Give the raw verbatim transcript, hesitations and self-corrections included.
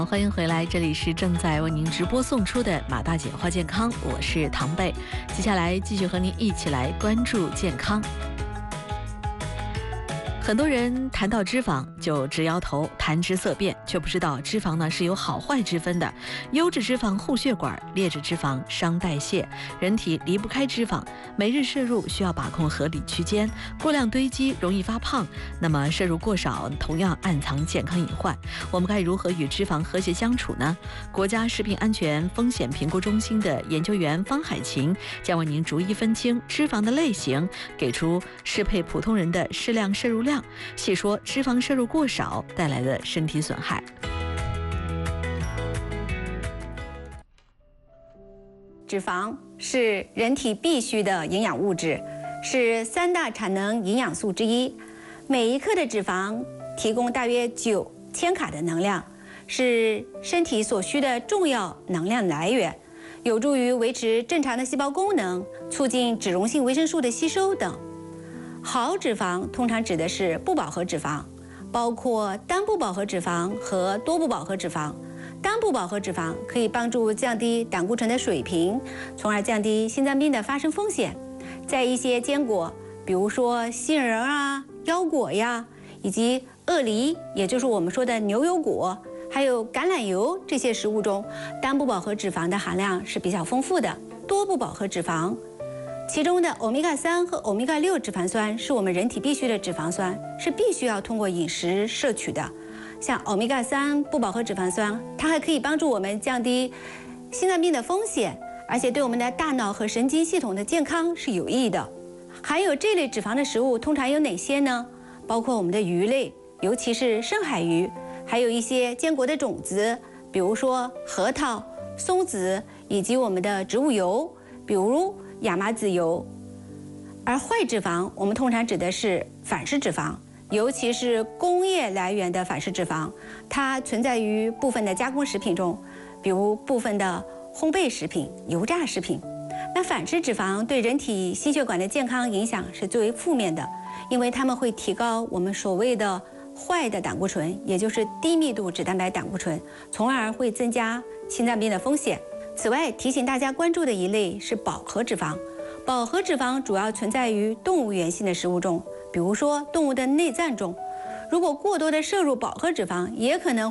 欢迎回来，这里是正在为您直播送出的马大姐话健康，我是唐贝。接下来继续和您一起来关注健康。很多人谈到脂肪就直摇头，谈之色变，却不知道脂肪呢是有好坏之分的。优质脂肪护血管，劣质脂肪伤代谢。人体离不开脂肪，每日摄入需要把控合理区间，过量堆积容易发胖。那么摄入过少，同样暗藏健康隐患。我们该如何与脂肪和谐相处呢？国家食品安全风险评估中心的研究员方海琴将为您逐一分清脂肪的类型，给出适配普通人的适量摄入量，细说脂肪摄入过少带来的身体损害。 脂肪是人体必需的营养物质，是三大产能营养素之一。每一克的脂肪提供大约九千卡的能量，是身体所需的重要能量来源，有助于维持正常的细胞功能，促进脂溶性维生素的吸收等。好脂肪通常指的是不饱和脂肪，包括单不饱和脂肪和多不饱和脂肪。单不饱和脂肪可以帮助降低胆固醇的水平，从而降低心脏病的发生风险。在一些坚果，比如说杏仁啊、腰果呀，以及鳄梨，也就是我们说的牛油果，还有橄榄油这些食物中，单不饱和脂肪的含量是比较丰富的。多不饱和脂肪，其中的欧米伽三和欧米伽六脂肪酸是我们人体必需的脂肪酸，是必须要通过饮食摄取的。像欧米伽三不饱和脂肪酸，它还可以帮助我们降低心脏病的风险，而且对我们的大脑和神经系统的健康是有益的。含有这类脂肪的食物通常有哪些呢？包括我们的鱼类，尤其是深海鱼，还有一些坚果的种子，比如说核桃、松子，以及我们的植物油，比如亚麻籽油。而坏脂肪，我们通常指的是反式脂肪，尤其是工业来源的反式脂肪，它存在于部分的加工食品中，比如部分的烘焙食品、油炸食品。那反式脂肪对人体心血管的健康影响是最为负面的，因为它们会提高我们所谓的坏的胆固醇，也就是低密度脂蛋白胆固醇，从而会增加心脏病的风险。此外，提醒大家关注的一类是饱和脂肪。饱和脂肪主要存在于动物源性的食物中，比如说动物的内脏中。如果过多的摄入饱和脂肪，也可能